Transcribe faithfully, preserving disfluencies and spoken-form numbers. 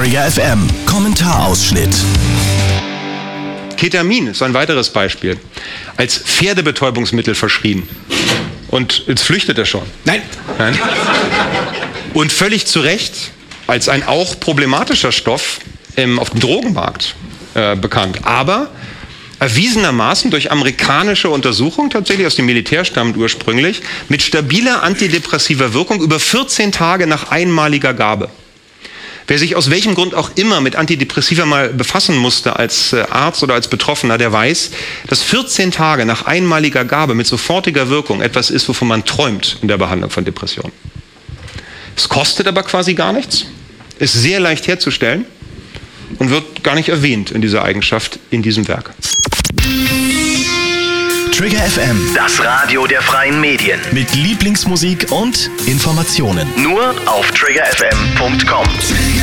Trigger F M Kommentarausschnitt. Ketamin ist ein weiteres Beispiel. Als Pferdebetäubungsmittel verschrien. Und jetzt flüchtet er schon. Nein. Nein. Und völlig zu Recht als ein auch problematischer Stoff ähm, auf dem Drogenmarkt äh, bekannt. Aber erwiesenermaßen durch amerikanische Untersuchungen, tatsächlich aus dem Militär stammend ursprünglich, mit stabiler antidepressiver Wirkung über vierzehn Tage nach einmaliger Gabe. Wer sich aus welchem Grund auch immer mit Antidepressiva mal befassen musste als Arzt oder als Betroffener, der weiß, dass vierzehn Tage nach einmaliger Gabe mit sofortiger Wirkung etwas ist, wovon man träumt in der Behandlung von Depressionen. Es kostet aber quasi gar nichts, ist sehr leicht herzustellen und wird gar nicht erwähnt in dieser Eigenschaft in diesem Werk. Trigger F M, Das Radio der freien Medien. mit Lieblingsmusik und Informationen. Nur auf trigger f m punkt com.